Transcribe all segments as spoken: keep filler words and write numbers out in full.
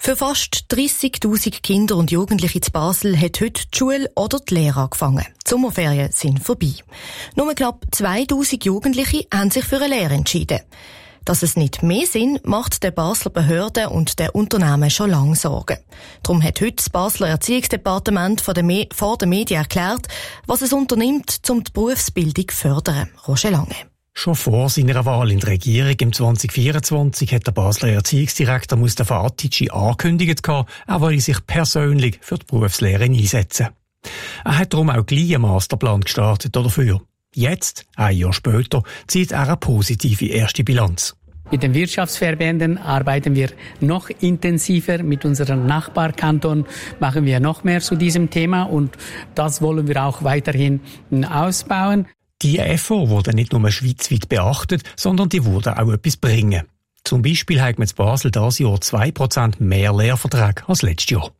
Für fast dreissigtausend Kinder und Jugendliche in Basel hat heute die Schule oder die Lehre angefangen. Die Sommerferien sind vorbei. Nur knapp zweitausend Jugendliche haben sich für eine Lehre entschieden. Dass es nicht mehr sind, macht der Basler Behörden und der Unternehmen schon lange Sorgen. Darum hat heute das Basler Erziehungsdepartement vor den, vor den Medien erklärt, was es unternimmt, um die Berufsbildung zu fördern. Roger Lange. Schon vor seiner Wahl in die Regierung im zwanzig vierundzwanzig hat der Basler Erziehungsdirektor Mustafa Atici angekündigt, er wolle sich persönlich für die Berufslehre einsetzen. Er hat darum auch gleich einen Masterplan gestartet dafür. Jetzt, ein Jahr später, zieht er eine positive erste Bilanz. Mit den Wirtschaftsverbänden arbeiten wir noch intensiver. Mit unserem Nachbarkanton machen wir noch mehr zu diesem Thema und das wollen wir auch weiterhin ausbauen. Die F O wurden nicht nur schweizweit beachtet, sondern die wurden auch etwas bringen. Zum Beispiel hat man in Basel dieses Jahr zwei Prozent mehr Lehrverträge als letztes Jahr.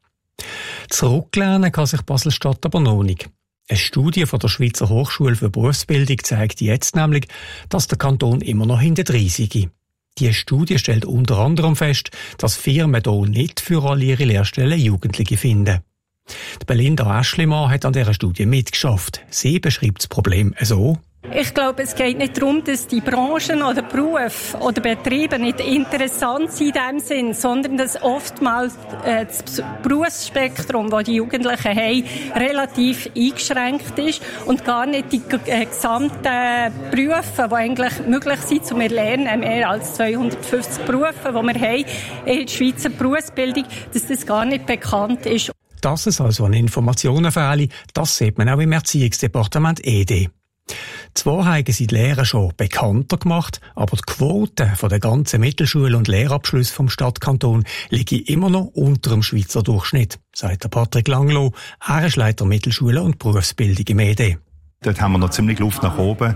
Zurücklernen kann sich Basel-Stadt aber noch nicht. Eine Studie von der Schweizer Hochschule für Berufsbildung zeigt jetzt nämlich, dass der Kanton immer noch hinter dreißig ist. Die Studie stellt unter anderem fest, dass Firmen hier nicht für alle ihre Lehrstellen Jugendliche finden. Die Belinda Aschlimann hat an dieser Studie mitgeschafft. Sie beschreibt das Problem so. Ich glaube, es geht nicht darum, dass die Branchen oder Berufe oder Betriebe nicht interessant sind in diesem Sinn, sondern dass oftmals äh, das Berufsspektrum, das die Jugendlichen haben, relativ eingeschränkt ist und gar nicht die äh, gesamten Berufe, die eigentlich möglich sind, zu erlernen, mehr als zweihundertfünfzig Berufe, die wir haben in der Schweizer Berufsbildung, dass das gar nicht bekannt ist. Dass es also an Informationen fehlt, das sieht man auch im Erziehungsdepartement E D. Zwar haben sie die Lehre schon bekannter gemacht, aber die Quote von der ganzen Mittelschule- und Lehrabschlüsse vom Stadtkanton liegt immer noch unter dem Schweizer Durchschnitt, sagt der Patrick Langloh, er ist Leiter Mittelschule und Berufsbildung im E D. Dort haben wir noch ziemlich Luft nach oben.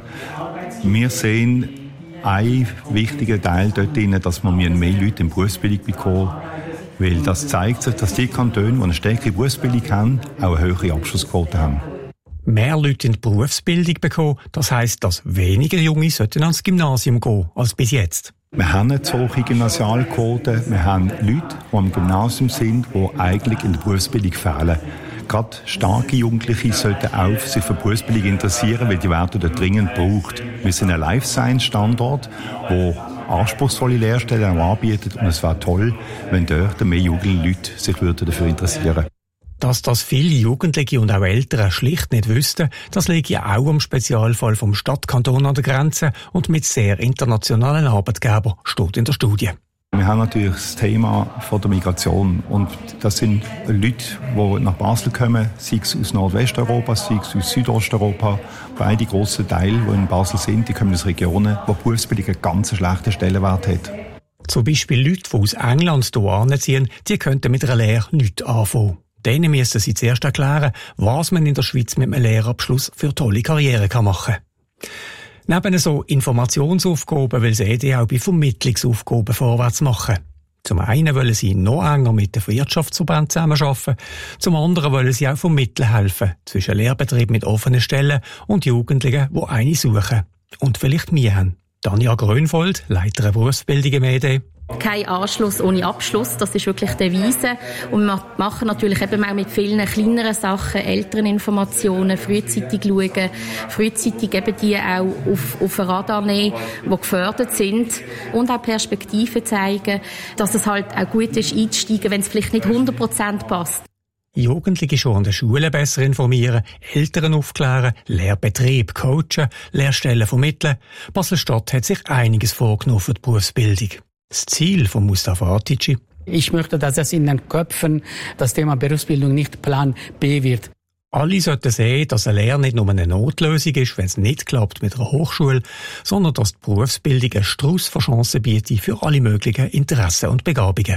Wir sehen einen wichtigen Teil dort drin, dass wir mehr Leute in Berufsbildung bekommen. Weil das zeigt sich, dass die Kantone, die eine stärkere Berufsbildung haben, auch eine höhere Abschlussquote haben. Mehr Leute in die Berufsbildung bekommen, das heisst, dass weniger Junge sollten ans Gymnasium gehen als bis jetzt. Wir haben eine zu hohe Gymnasialquote. Wir haben Leute, die am Gymnasium sind, die eigentlich in der Berufsbildung fehlen. Gerade starke Jugendliche sollten auch sich für Berufsbildung interessieren, weil die werden dort dringend gebraucht. Wir sind ein Life-Science-Standort, wo anspruchsvolle Lehrstellen anbietet und es wäre toll, wenn dort mehr jugendliche Leute sich dafür interessieren würden. Dass das viele Jugendliche und auch Eltern schlicht nicht wüssten, das liegt ja auch am Spezialfall vom Stadtkanton an der Grenze und mit sehr internationalen Arbeitgebern, steht in der Studie. Wir haben natürlich das Thema von der Migration und das sind Leute, die nach Basel kommen, sei es aus Nordwesteuropa, sei es aus Südosteuropa. Beide grossen Teile, die in Basel sind, die kommen aus Regionen, wo die Berufsbildung einen ganz schlechten Stellenwert hat. Zum Beispiel Leute, die aus England hierher ziehen, die könnten mit einer Lehre nichts anfangen. Denen müssen sie zuerst erklären, was man in der Schweiz mit einem Lehrabschluss für tolle Karriere machen kann. Neben so Informationsaufgaben will das E D auch bei Vermittlungsaufgaben vorwärts machen. Zum einen wollen sie noch enger mit den Wirtschaftsverbänden zusammenarbeiten, zum anderen wollen sie auch vermitteln helfen zwischen Lehrbetrieben mit offenen Stellen und Jugendlichen, die eine suchen und vielleicht mehr haben. Tanja Grönvold, Leiterin Berufsbildung im E D. Kein Anschluss ohne Abschluss, das ist wirklich die Devise. Und wir machen natürlich eben auch mit vielen kleineren Sachen, älteren Informationen, frühzeitig schauen, frühzeitig eben die auch auf, auf ein Radar nehmen, die gefördert sind und auch Perspektiven zeigen, dass es halt auch gut ist einzusteigen, wenn es vielleicht nicht hundert Prozent passt. Jugendliche schon an der Schule besser informieren, Eltern aufklären, Lehrbetrieb coachen, Lehrstellen vermitteln. Basel-Stadt hat sich einiges vorgenommen für die Berufsbildung. Das Ziel von Mustafa Atici: Ich möchte, dass es in den Köpfen das Thema Berufsbildung nicht Plan B wird. Alle sollten sehen, dass eine Lehre nicht nur eine Notlösung ist, wenn es nicht klappt mit einer Hochschule, sondern dass die Berufsbildung einen Strauss von Chancen bietet für alle möglichen Interessen und Begabungen.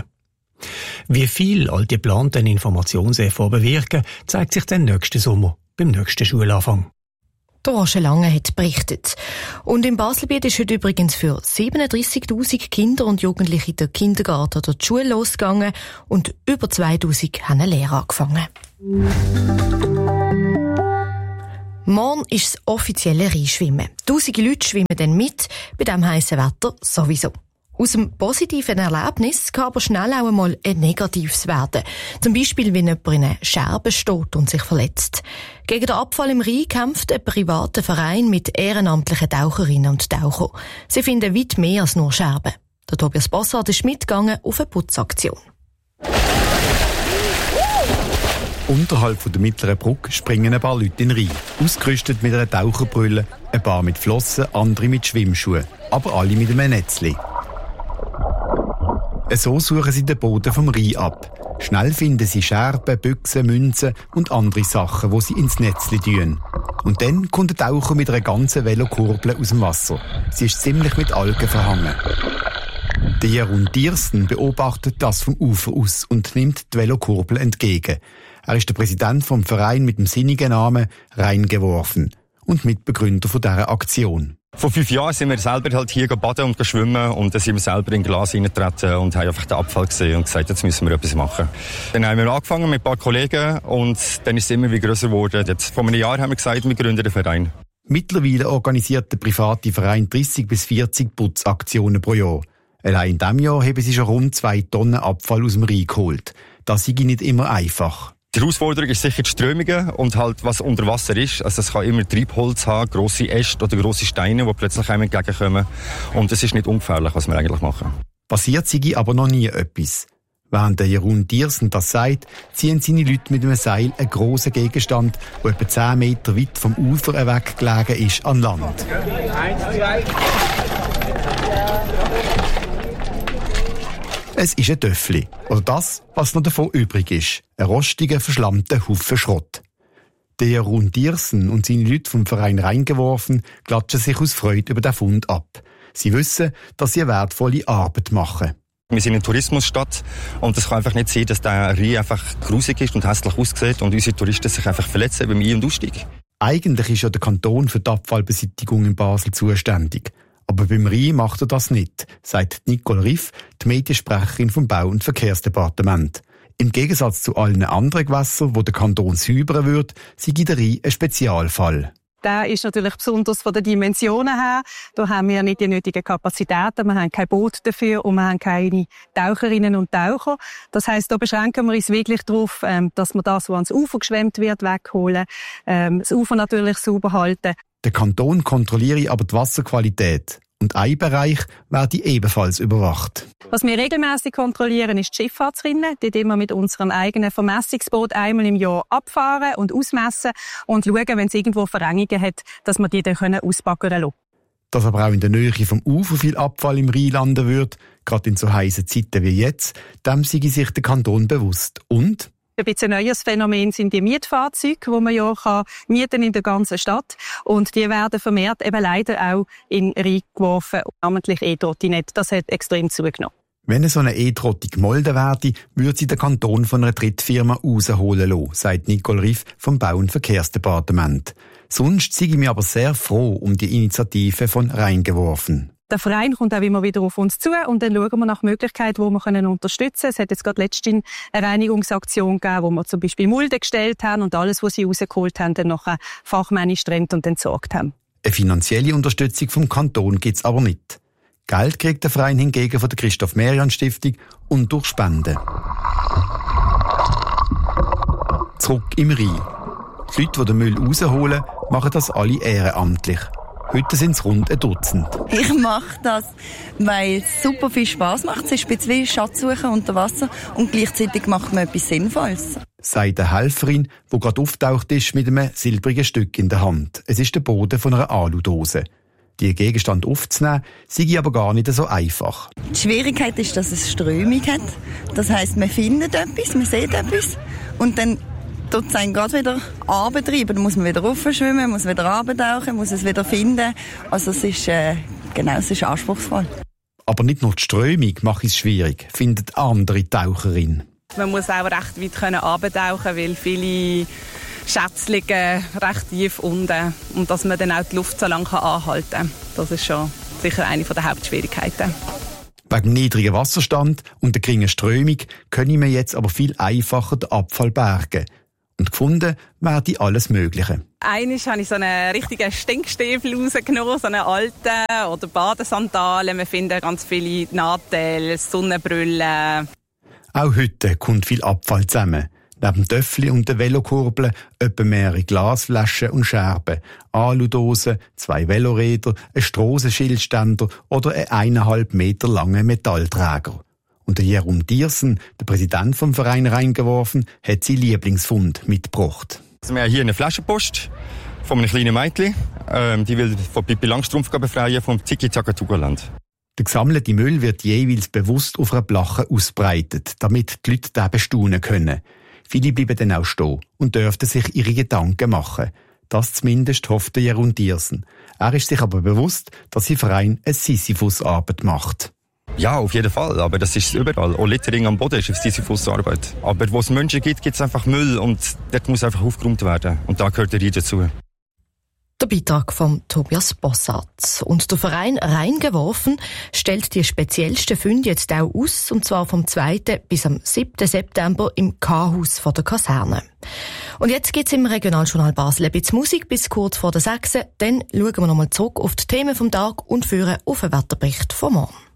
Wie viel all die geplanten Informationsefforts bewirken, zeigt sich dann nächsten Sommer, beim nächsten Schulanfang. Der Roger Lange hat berichtet. Und im Baselbiet ist heute übrigens für siebenunddreissigtausend Kinder und Jugendliche der Kindergarten oder die Schule losgegangen und über zweitausend haben eine Lehre angefangen. Morgen ist das offizielle Rheinschwimmen. Tausende Leute schwimmen dann mit, bei diesem heissen Wetter sowieso. Aus einem positiven Erlebnis kann aber schnell auch einmal ein negatives werden. Zum Beispiel, wenn jemand in einer Scherbe steht und sich verletzt. Gegen den Abfall im Rhein kämpft ein privater Verein mit ehrenamtlichen Taucherinnen und Tauchern. Sie finden weit mehr als nur Scherben. Der Tobias Bossard ist mitgegangen auf eine Putzaktion. Unterhalb der mittleren Brücke springen ein paar Leute in den Rhein. Ausgerüstet mit einer Taucherbrille, ein paar mit Flossen, andere mit Schwimmschuhen. Aber alle mit einem Netzli. So suchen sie den Boden vom Rhein ab. Schnell finden sie Scherben, Büchsen, Münzen und andere Sachen, die sie ins Netzli tun. Und dann kommt der Taucher mit einer ganzen Velokurbel aus dem Wasser. Sie ist ziemlich mit Algen verhangen. Der Jeroen Diersten beobachtet das vom Ufer aus und nimmt die Velokurbel entgegen. Er ist der Präsident vom Verein mit dem sinnigen Namen «Reingeworfen» und Mitbegründer von dieser Aktion. Vor fünf Jahren sind wir selber halt hier baden und schwimmen und dann sind wir selber in ein Glas reingetreten und haben einfach den Abfall gesehen und gesagt, jetzt müssen wir etwas machen. Dann haben wir angefangen mit ein paar Kollegen und dann ist es immer wie grösser geworden. Jetzt, vor einem Jahr haben wir gesagt, wir gründen den Verein. Mittlerweile organisiert der private Verein dreißig bis vierzig Putzaktionen pro Jahr. Allein in diesem Jahr haben sie schon rund zwei Tonnen Abfall aus dem Rhein geholt. Das ist nicht immer einfach. Die Herausforderung ist sicher die Strömungen und halt, was unter Wasser ist. Also es kann immer Treibholz haben, grosse Äste oder grosse Steine, die plötzlich einem entgegenkommen. Und es ist nicht ungefährlich, was wir eigentlich machen. Passiert sei aber noch nie etwas. Während der Jeroen Diersen das sagt, ziehen seine Leute mit einem Seil einen grossen Gegenstand, der etwa zehn Meter weit vom Ufer weg gelegen ist, an Land. Es ist ein Töffli. Oder das, was noch davon übrig ist. Ein rostiger, verschlammter Haufen Schrott. Der Jeroen Diersen und seine Leute vom Verein «Reingeworfen» klatschen sich aus Freude über den Fund ab. Sie wissen, dass sie eine wertvolle Arbeit machen. Wir sind eine Tourismusstadt und es kann einfach nicht sein, dass der Rhein einfach grusig ist und hässlich aussieht und unsere Touristen sich einfach verletzen beim Ein- und Ausstieg. Eigentlich ist ja der Kanton für die Abfallbeseitigung in Basel zuständig. Aber beim Rhein macht er das nicht, sagt Nicole Riff, die Mediensprecherin vom Bau- und Verkehrsdepartement. Im Gegensatz zu allen anderen Gewässern, wo der Kanton säubern würde, sei der Rhein ein Spezialfall. Der ist natürlich besonders von den Dimensionen her. Da haben wir nicht die nötigen Kapazitäten, wir haben kein Boot dafür und wir haben keine Taucherinnen und Taucher. Das heisst, da beschränken wir uns wirklich darauf, dass wir das, was ans Ufer geschwemmt wird, wegholen, das Ufer natürlich sauber halten. Der Kanton kontrolliere aber die Wasserqualität. Und ein Bereich werde ebenfalls überwacht. Was wir regelmäßig kontrollieren, ist die Schifffahrtsrinne. Dort immer mit unserem eigenen Vermessungsboot einmal im Jahr abfahren und ausmessen und schauen, wenn es irgendwo Verengungen hat, dass wir die dann ausbaggern können. Dass aber auch in der Nähe vom Ufer viel Abfall im Rhein landen wird, gerade in so heißen Zeiten wie jetzt, dem sei sich der Kanton bewusst. Und ein bisschen neues Phänomen sind die Mietfahrzeuge, die man ja kann mieten in der ganzen Stadt. Und die werden vermehrt eben leider auch in den Rhein geworfen, namentlich E-Trottinette. Das hat extrem zugenommen. Wenn so eine E-Trotti gemolden werde, würde sie der Kanton von einer Drittfirma rausholen lassen, sagt Nicole Riff vom Bau- und Verkehrsdepartement. Sonst sei ich mir aber sehr froh um die Initiative von «Reingeworfen». Der Verein kommt auch immer wieder auf uns zu und dann schauen wir nach Möglichkeiten, wo wir können unterstützen können. Es hat jetzt gerade letztens eine Reinigungsaktion gegeben, wo wir zum Beispiel Mulden gestellt haben und alles, was sie rausgeholt haben, dann nachher fachmännisch getrennt und entsorgt haben. Eine finanzielle Unterstützung vom Kanton gibt es aber nicht. Geld kriegt der Verein hingegen von der Christoph-Merian-Stiftung und durch Spenden. Zurück im Rhein. Die Leute, die den Müll rausholen, machen das alle ehrenamtlich. Heute sind es rund ein Dutzend. Ich mache das, weil es super viel Spass macht. Es ist ein bisschen wie Schatzsuchen unter Wasser und gleichzeitig macht man etwas Sinnvolles. Sagt eine Helferin, die gerade auftaucht ist mit einem silbrigen Stück in der Hand. Es ist der Boden von einer Aludose. Die Gegenstand aufzunehmen, sei aber gar nicht so einfach. Die Schwierigkeit ist, dass es Strömung hat. Das heisst, man findet etwas, man sieht etwas und dann tut es einen gerade wieder antreiben. Dann muss man wieder raufschwimmen, muss wieder runtertauchen, muss es wieder finden. Also es ist, äh, genau, es ist anspruchsvoll. Aber nicht nur die Strömung macht es schwierig, findet andere Taucherin. Man muss auch recht weit können runtertauchen, weil viele Schätze liegen recht tief unten. Und dass man dann auch die Luft so lange anhalten kann. Das ist schon sicher eine der Hauptschwierigkeiten. Wegen niedriger Wasserstand und der geringen Strömung können wir jetzt aber viel einfacher den Abfall bergen. Und gefunden werde alles Mögliche. Einmal habe ich so einen richtigen Stinkstiefel rausgenommen, so einen alten, oder Badesandalen. Wir finden ganz viele Nadel, Sonnenbrillen. Auch heute kommt viel Abfall zusammen. Neben Töffli und den Velokurbeln etwa mehrere Glasflaschen und Scherben, Aludosen, zwei Veloräder, ein Strassenschildständer oder ein eineinhalb Meter langer Metallträger. Und der Jeroen Diersen, der Präsident vom Verein Reingeworfen, hat seinen Lieblingsfund mitgebracht. Also wir haben hier eine Flaschenpost von einem kleinen Mädchen. Ähm, die will von Pippi Langstrumpf befreien vom Tiki-Taka-Tugaland. Der gesammelte Müll wird jeweils bewusst auf einer Plache ausbreitet, damit die Leute den bestaunen können. Viele bleiben dann auch stehen und dürften sich ihre Gedanken machen. Das zumindest hofft der Jeroen Diersen. Er ist sich aber bewusst, dass sein Verein eine Sisyphus-Arbeit macht. Ja, auf jeden Fall. Aber das ist überall. Auch Littering am Boden ist eine Sisyphus-Arbeit. Aber wo es Menschen gibt, gibt es einfach Müll und dort muss einfach aufgeräumt werden. Und da gehört der Ried dazu. Der Beitrag von Tobias Bossart. Und der Verein Reingeworfen stellt die speziellsten Funde jetzt auch aus, und zwar vom zweiten bis am siebten September im K-Haus der Kaserne. Und jetzt gibt's im Regionaljournal Basel ein bisschen Musik bis kurz vor der sechs. Dann schauen wir nochmal zurück auf die Themen vom Tag und führen auf den Wetterbericht vom Morgen.